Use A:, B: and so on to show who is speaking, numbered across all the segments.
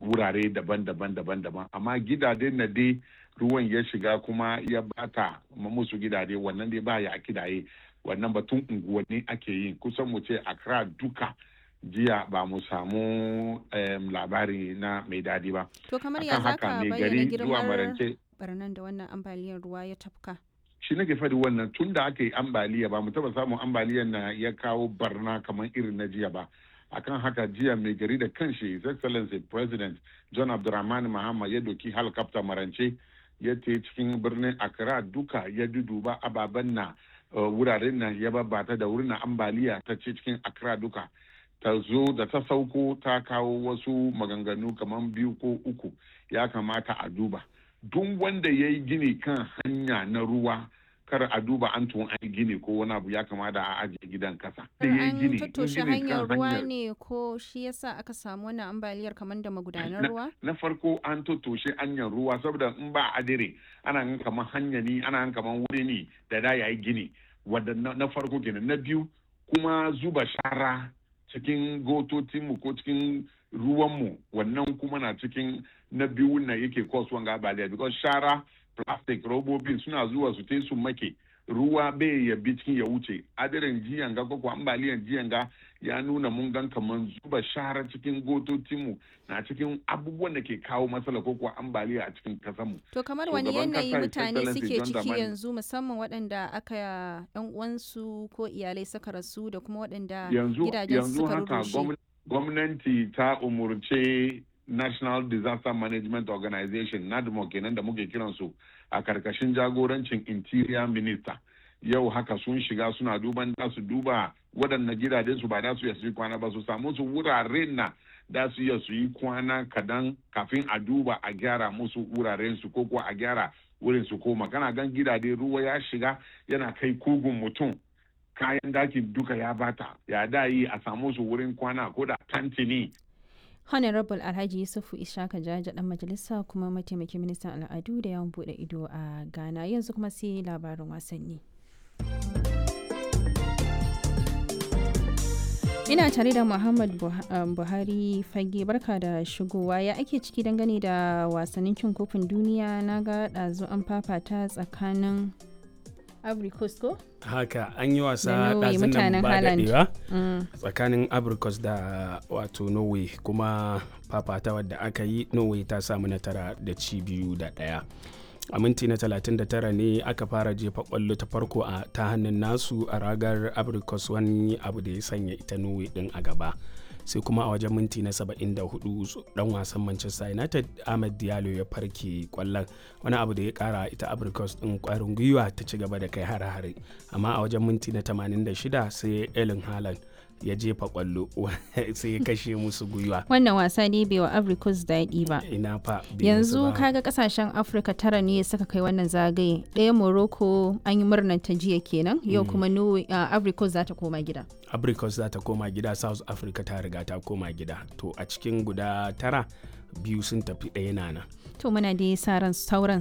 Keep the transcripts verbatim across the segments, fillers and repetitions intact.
A: wurare daban-daban daban-daban amma gidaje na dai ruwan ya shiga kuma ya bata musu gidaje wannan dai ba ya kidaye wannan batun unguwanni ake yin kusan mu ce Accra duka jiya ba mu samu um, labari na mai dadi ba.
B: To kamar ya zaka bayyana girmar barnan da wannan ambaliyar ruwa ya tafka?
A: Shi nake faɗi wannan tun da aka yi ambaliya ba mu taba samun ambaliyar na ya kawo barna kamar irin na jiya ba. Akan haka jiya mai gari da kanshi His Excellency President John Abdulrahman Mahama ya doki helicopter marance ya te cikin birnin Accra duka ya duduba ababen na uh, wuraren nan ya babbata da wurin ambaliya ta ce cikin Accra duka. Ta zo da ta sauko ta kawo wasu maganganu kamar biyu ko uku ya kamata a duba. Duk wanda ya yi gini kan hanya na ruwa kar a duba an tun an gini ko wani abu ya kamata a ajiye gidan kasa.
B: An tattoshe hanyar ruwa ne ko shi yasa aka samu wannan ambaliyar kamar da magudanar ruwa?
A: Na farko an tattoshe hanyar ruwa saboda in ba adire ana gan kamar hanya ne ana gan kamar wuri ne da da yayi gini wanda na farko kenan. Na biyu kuma zuba shara cikin gototinmu ko cikin ruwanmu wannan kuma na cikin na biyu na yake cause wanga ambaliya because shara plastic robobin suna zuwa su te su make ruwa bai ya bi cikin ya wuce adirin jiyan ga ko ambaliyan jiyan ga ya nuna mun gan kaman zuba shara cikin gototinmu na cikin abubuwan da ke kawo matsala ko kuwa ambaliya a cikin kasanmu.
B: To kamar wani yanayi mutane suke ciki yanzu musamman waɗanda aka yan uwansu ko iyalai suka rasu da kuma waɗanda gidajen suka rushe.
A: Yanzu haka gwamnati ta umurce National Disaster Management Organization NADMO kenan da muke kiransu a karkashin jagorancin Interior Minister. Yau haka sun shiga suna duban da su duba waɗanda gidajen su ba da su yi kwana ba su samu su wuraren na da su iya su yi kwana kadan kafin a duba a gyara musu wuraren su ko kuwa a gyara wurin su koma. Kana gan gidaje ruwa ya shiga yana kai kugun mutum kayan dakin duka ya bata ya da yi a samu su wurin kwana ko da tantini.
B: Honorable Alhaji Yusufu Ishaka Jaja dan majalisa kuma mataimakin ministan al'adu da yawan bude ido a Ghana yanzu kuma sai labarin wasanni. Ina tare da Muhammad Buhari Fage barka da shigowa ya ake ciki dangane da wasannin cin kofin duniya na ga ɗazu an fafata tsakanin Ivory Coast ko?
C: Haka an yi wasa ɗazun nan ba daɗewa tsakanin Ivory Coast da wato Norway kuma fafata wadda aka yi Norway ta samu nasara da ci biyu da ɗaya. A minti na talatin da tara ne aka fara jefa kwallo ta farko a ta hannun nasu a ragar Ivory Coast wani abu da ya sanya ita Norway din a gaba. Sai kuma a wajen minti na saba'in da hudu dan wasan Manchester United Ahmed Diallo ya farke kwallon wani abu da ya kara ita Ivory Coast din kwarin gwiwa ta ci gaba da kai hare-hare amma a wajen minti na tamanin da shida sai Erling Haaland ya jefa kwallo sai ya kashe musu gwiwa.
B: Wannan wasa ne bai wa Ivory Coast daɗi ba.
C: Ina fa
B: yanzu kaga kasashen Afirka tara ne suka kai wannan zagaye. Ɗaya Morocco an yi murnar ta jiya kenan yau kuma Ivory Coast za ta koma gida.
C: Ivory Coast za ta koma gida, South Africa ta riga ta koma gida. To a cikin guda tara biyu sun tafi ɗaya nana.
B: To muna dai sa ran sauran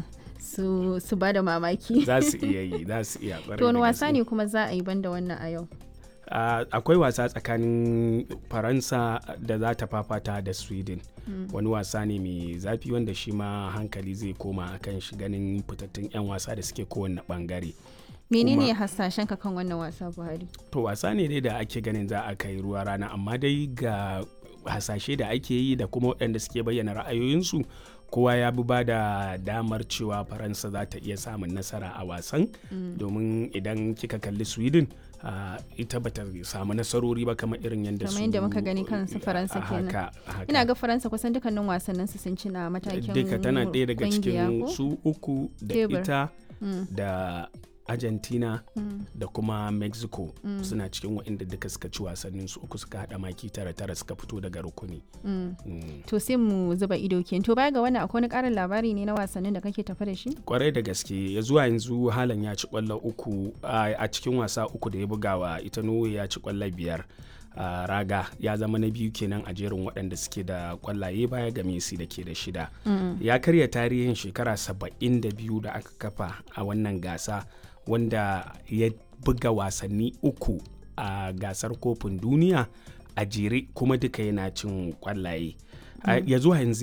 B: su su bada mamaki.
C: Za su iya yi, za su iya.
B: To wani wasa ne kuma za a yi banda wannan a yau?
C: Uh, akwai wasa tsakanin Faransa da za ta fafata da Sweden. Mm. Wani wasa ne mai zafi wanda shi ma hankali zai koma akan shi ganin fitattun 'yan wasa da suke kowane bangare.
B: Menene hasashen ka kan wannan wasa Buhari?
C: To wasa ne dai da ake ganin za a kai ruwa rana amma dai ga hasashe da ake yi da kuma waɗanda suke bayyana ra'ayoyinsu kowa ya bi ba da damar cewa Faransa za ta iya samun nasara a wasan. Mm. Domin idan kika kalli Sweden Uh, ita bata samu nasarori ba kamar irin yadda su
B: kamar yadda muka gani kan su Faransa kenan. Ina ga Faransa kusan dukkanin wasannin su sun ci na matakin
C: duka tana ɗaya daga cikin su uku da Tebur. Ita mm. da Argentina mm. da kuma Mexico mm. suna cikin waɗanda duka suka ci wasannin su uku suka haɗa maki tara tara suka fito daga rukuni. Mm.
B: Mm. To sai mu zuba ido kenan. To baya ga wannan akwai wani ƙarin labari ne na wasannin da kake tafa da shi?
C: Kwarai da gaske ya zuwa yanzu Haaland ya ci ƙwallo uku a cikin wasa uku da ya bugawa ita Norway ya ci ƙwallo biyar. Uh, raga ya zama na biyu kenan a jerin waɗanda suke da kwallaye baya ga Messi da ke da shida. Mm. Ya karya tarihin shekara saba'in da biyu da aka kafa a wannan gasa wanda ya buga wasanni uku a gasar kofin duniya a jere kuma duka yana cin kwallaye. Mm. Uh, ya zuwa yanzu